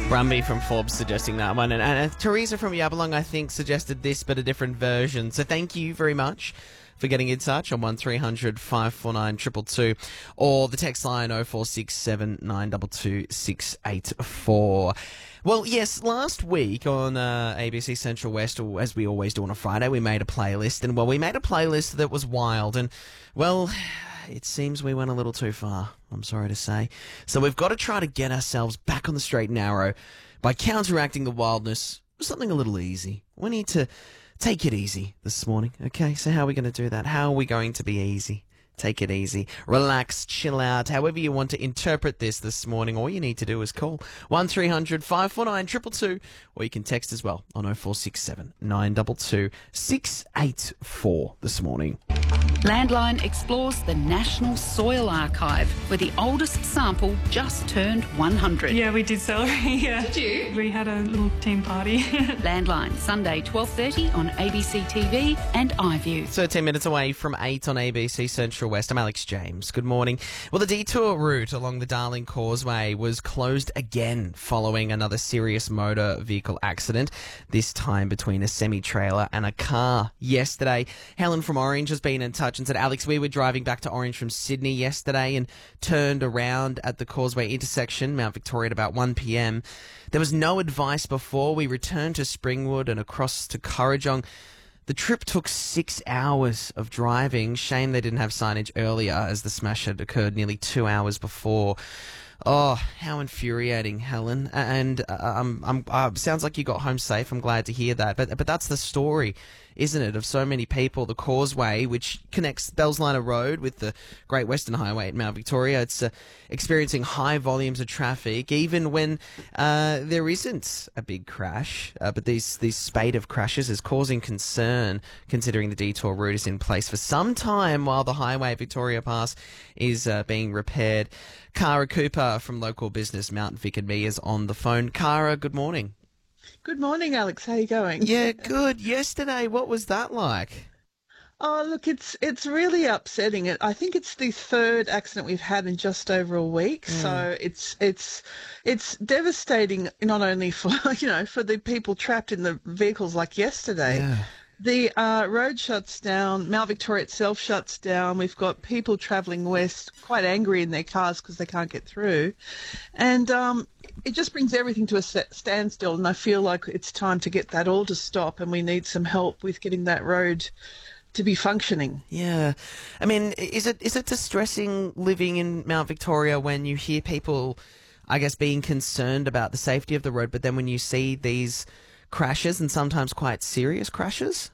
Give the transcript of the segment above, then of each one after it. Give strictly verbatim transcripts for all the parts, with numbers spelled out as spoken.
Brumby from Forbes suggesting that one. And, and uh, Teresa from Yabalong, I think, suggested this, but a different version. So thank you very much for getting in touch on one three hundred five four nine two two two or the text line oh four six seven nine two two six eight four. Well, yes, last week on uh, A B C Central West, or as we always do on a Friday, we made a playlist. And, well, we made a playlist that was wild. And, well, it seems we went a little too far, I'm sorry to say. So we've got to try to get ourselves back on the straight and narrow by counteracting the wildness with something a little easy. We need to take it easy this morning, okay? So how are we going to do that? How are we going to be easy? Take it easy. Relax, chill out, however you want to interpret this this morning. All you need to do is call one three hundred five four nine two two two, or you can text as well on oh four six seven nine two two six eight four this morning. Landline explores the National Soil Archive, where the oldest sample just turned one hundred. Yeah, we did celebrate, yeah. Did you? We had a little team party. Landline, Sunday twelve thirty on A B C T V and iView. thirteen minutes away from eight on A B C Central West. I'm Alex James. Good morning. Well, the detour route along the Darling Causeway was closed again following another serious motor vehicle accident, this time between a semi-trailer and a car yesterday. Helen from Orange has been in touch and said, Alex, we were driving back to Orange from Sydney yesterday and turned around at the Causeway intersection, Mount Victoria, at about one p m. There was no advice before. We returned to Springwood and across to Kurrajong. The trip took six hours of driving. Shame they didn't have signage earlier, as the smash had occurred nearly two hours before. Oh, how infuriating, Helen. And uh, um, um, uh, sounds like you got home safe. I'm glad to hear that. But but that's the story, isn't it, of so many people. The Causeway, which connects Bellsliner Road with the Great Western Highway at Mount Victoria, it's uh, experiencing high volumes of traffic, even when uh, there isn't a big crash. Uh, but these, these spate of crashes is causing concern, considering the detour route is in place for some time while the highway at Victoria Pass is uh, being repaired. Cara Cooper from local business Mount Vic and Me is on the phone. Cara, good morning. Good morning, Alex. How are you going? Yeah, good. Yesterday, what was that like? Oh, look, it's it's really upsetting. It I think it's the third accident we've had in just over a week. Mm. So it's it's it's devastating, not only for you know for the people trapped in the vehicles like yesterday. Yeah. The uh, road shuts down. Mount Victoria itself shuts down. We've got people travelling west quite angry in their cars because they can't get through. And um, it just brings everything to a standstill. And I feel like it's time to get that all to stop, and we need some help with getting that road to be functioning. Yeah. I mean, is it is it distressing living in Mount Victoria when you hear people, I guess, being concerned about the safety of the road, but then when you see these crashes, and sometimes quite serious crashes?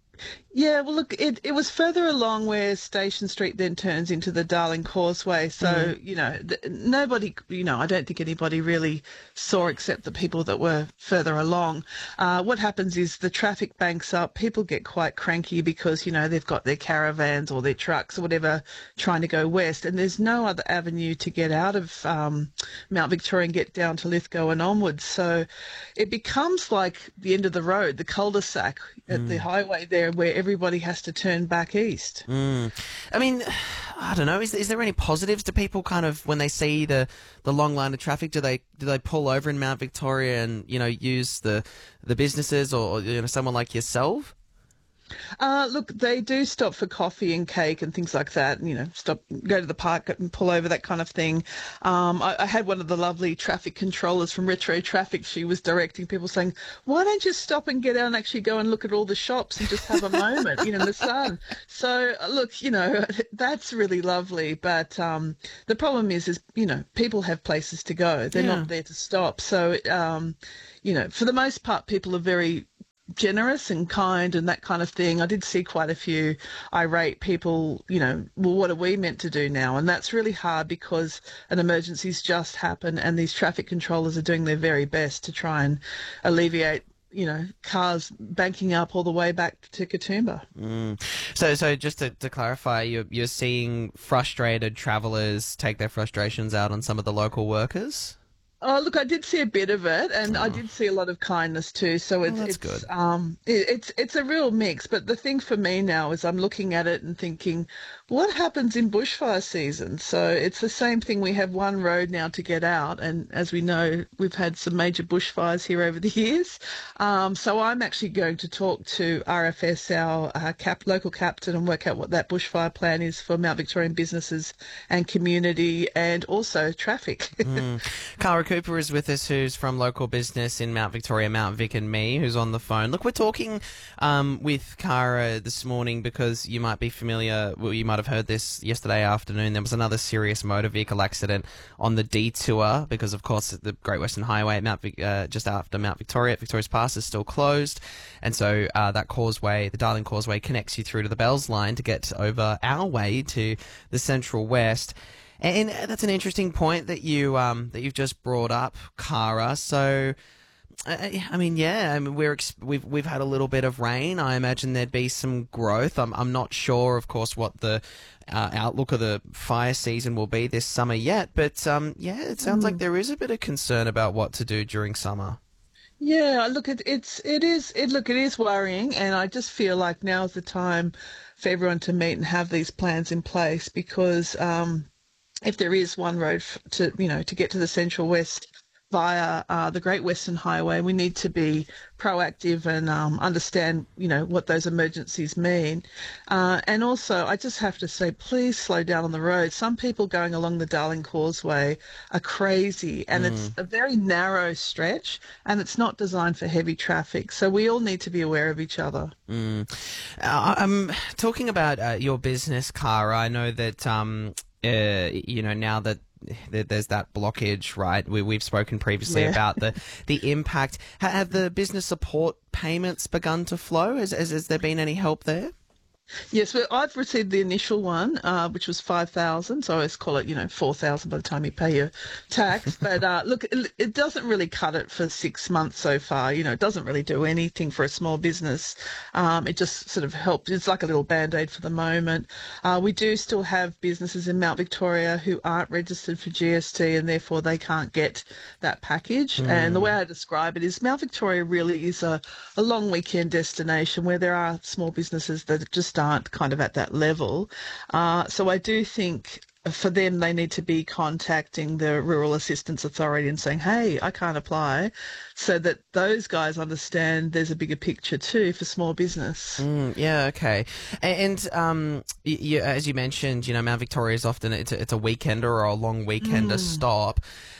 Yeah, well, look, it, it was further along where Station Street then turns into the Darling Causeway. So, mm. you know, th- nobody, you know, I don't think anybody really saw except the people that were further along. Uh, what happens is the traffic banks up. People get quite cranky because, you know, they've got their caravans or their trucks or whatever trying to go west. And there's no other avenue to get out of um, Mount Victoria and get down to Lithgow and onwards. So it becomes like the end of the road, the cul-de-sac at mm. the highway there, where everybody has to turn back east. Mm. I mean, I don't know. Is, is there any positives? Do people kind of, when they see the, the long line of traffic, do they do they pull over in Mount Victoria and, you know, use the the businesses or, you know, someone like yourself? Uh, look, they do stop for coffee and cake and things like that. You know, stop, go to the park and pull over, that kind of thing. Um, I, I had one of the lovely traffic controllers from Retro Traffic. She was directing people saying, why don't you stop and get out and actually go and look at all the shops and just have a moment, you know, in the sun. So, look, you know, that's really lovely. But um, the problem is, is, you know, people have places to go. They're yeah. not there to stop. So, um, you know, for the most part, people are very generous and kind and that kind of thing. I did see quite a few irate people, you know, well, what are we meant to do now? And that's really hard because an emergency's just happened and these traffic controllers are doing their very best to try and alleviate, you know, cars banking up all the way back to Katoomba. Mm. So, so just to, to clarify, you're, you're seeing frustrated travellers take their frustrations out on some of the local workers? Oh, look, I did see a bit of it, and I Oh, did see a lot of kindness too. So it's that's it's good. um it, it's it's a real mix. But the thing for me now is I'm looking at it and thinking, what happens in bushfire season? So it's the same thing. We have one road now to get out, and as we know, we've had some major bushfires here over the years. Um, so I'm actually going to talk to R F S, our uh, cap, local captain, and work out what that bushfire plan is for Mount Victorian businesses and community, and also traffic. Mm. Cara Cooper is with us, who's from local business in Mount Victoria, Mount Vic and Me, who's on the phone. Look, we're talking um, with Cara this morning because you might be familiar, well, you might have heard this yesterday afternoon. There was another serious motor vehicle accident on the detour because, of course, the Great Western Highway at Mount Vic, uh, just after Mount Victoria at Victoria's Pass is still closed. And so uh, that causeway, the Darling Causeway, connects you through to the Bells Line to get over our way to the Central West. And that's an interesting point that you um, that you've just brought up, Cara. So, uh, I mean, yeah, I mean, we're ex- we've we've had a little bit of rain. I imagine there'd be some growth. I'm I'm not sure, of course, what the uh, outlook of the fire season will be this summer yet. But um, yeah, it sounds like there is a bit of concern about what to do during summer. Yeah, look, it, it's it is it look it is worrying, and I just feel like now's the time for everyone to meet and have these plans in place because. Um, if there is one road f- to, you know, to get to the Central West via uh, the Great Western Highway, we need to be proactive and um, understand, you know, what those emergencies mean. Uh, and also, I just have to say, please slow down on the road. Some people going along the Darling Causeway are crazy, and it's a very narrow stretch, and it's not designed for heavy traffic. So we all need to be aware of each other. Mm. Uh, I'm talking about uh, your business, Cara. I know that. Um, Uh, you know, now that there's that blockage, right? We, we've spoken previously Yeah. about the, the impact. Ha- have the business support payments begun to flow? Has, has, has there been any help there? Yes, well, I've received the initial one, uh, which was five thousand. So I always call it, you know, four thousand by the time you pay your tax. But uh, look, it, it doesn't really cut it for six months so far. You know, it doesn't really do anything for a small business. Um, it just sort of helps. It's like a little band-aid for the moment. Uh, we do still have businesses in Mount Victoria who aren't registered for G S T, and therefore they can't get that package. Mm. And the way I describe it is Mount Victoria really is a, a long weekend destination where there are small businesses that just aren't kind of at that level. Uh, so I do think for them, they need to be contacting the Rural Assistance Authority and saying, hey, I can't apply, so that those guys understand there's a bigger picture too for small business. Mm, yeah, okay. And um, y- y- as you mentioned, you know, Mount Victoria is often, it's a, it's a weekender or a long weekender Mm. stop.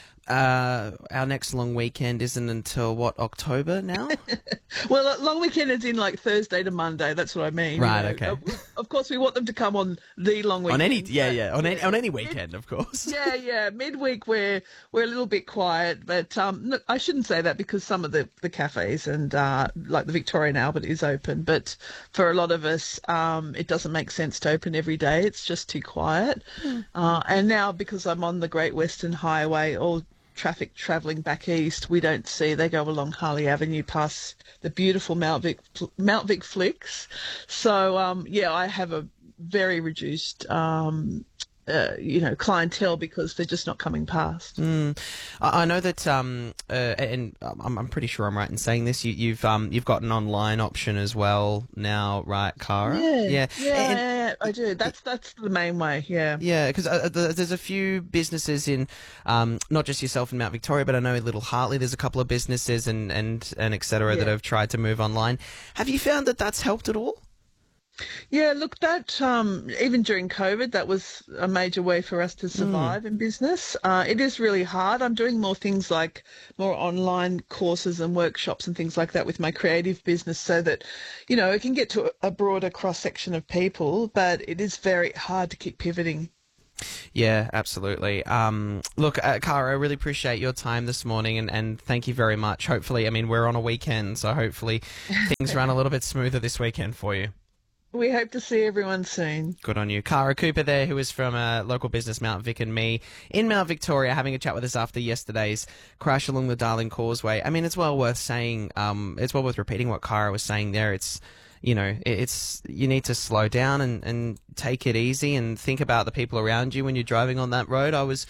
Uh, our next long weekend isn't until, what, October now? Well, a long weekend is in like Thursday to Monday. That's what I mean. you Right, know. okay. Of, of course, we want them to come on the long weekend. on any, yeah, but- yeah, on any, on any weekend, of course. Yeah, yeah. Midweek we're we're a little bit quiet, but um, look, I shouldn't say that because some of the, the cafes and uh, like the Victorian Albert is open, but for a lot of us, um, it doesn't make sense to open every day. It's just too quiet. Mm. Uh, and now because I'm on the Great Western Highway, all traffic travelling back east, we don't see. They go along Harley Avenue past the beautiful Mount Vic Mount Vic Flicks. So um, yeah, I have a very reduced. Um, Uh, you know, clientele because they're just not coming past. Mm. I I know that, um, uh, and I'm, I'm pretty sure I'm right in saying this. You, you've um, you've got an online option as well now, right, Cara? Yeah, yeah, yeah, And- yeah, yeah, I do. That's that's the main way. Yeah. Yeah, because uh, th- there's a few businesses in, um, not just yourself in Mount Victoria, but I know in Little Hartley there's a couple of businesses and and and et cetera that Yeah. have tried to move online. Have you found that that's helped at all? Yeah, look, that um, even during COVID, that was a major way for us to survive in business. Uh, it is really hard. I'm doing more things like more online courses and workshops and things like that with my creative business so that, you know, it can get to a broader cross-section of people, but it is very hard to keep pivoting. Yeah, absolutely. Um, look, uh, Cara, I really appreciate your time this morning, and, and thank you very much. Hopefully, I mean, we're on a weekend, so hopefully things run a little bit smoother this weekend for you. We hope to see everyone soon. Good on you. Cara Cooper there, who is from a local business, Mount Vic and Me, in Mount Victoria, having a chat with us after yesterday's crash along the Darling Causeway. I mean, it's well worth saying, um, it's well worth repeating what Cara was saying there. It's, you know, it's, you need to slow down and, and take it easy and think about the people around you when you're driving on that road. I was,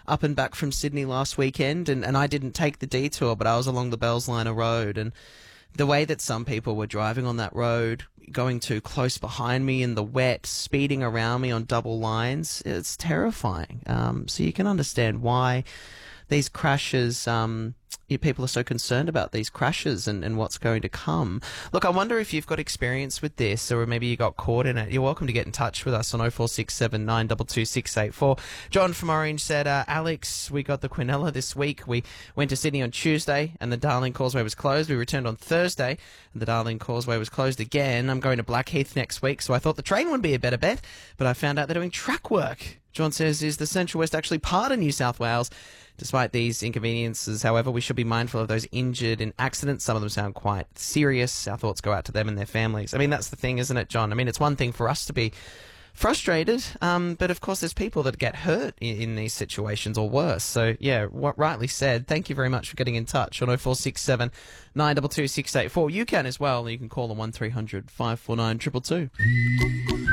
up and back from Sydney last weekend, and, and I didn't take the detour, but I was along the Bellsliner Road, and the way that some people were driving on that road, going too close behind me in the wet, speeding around me on double lines, it's terrifying. Um, so you can understand why these crashes, um, you people are so concerned about these crashes and, and what's going to come. Look, I wonder if you've got experience with this, or maybe you got caught in it. You're welcome to get in touch with us on oh four six seven nine two two six eight four. John from Orange said, uh, Alex, we got the Quinella this week. We went to Sydney on Tuesday and the Darling Causeway was closed. We returned on Thursday and the Darling Causeway was closed again. I'm going to Blackheath next week, so I thought the train would be a better bet, but I found out they're doing track work. John says, is the Central West actually part of New South Wales? Despite these inconveniences, however, we should be mindful of those injured in accidents. Some of them sound quite serious. Our thoughts go out to them and their families. I mean, that's the thing, isn't it, John? I mean, it's one thing for us to be frustrated, um, but of course there's people that get hurt in, in these situations or worse. So, yeah, what rightly said. Thank you very much for getting in touch on oh four six seven nine two two six eight four. You can as well. You can call on one three hundred five four nine two two two.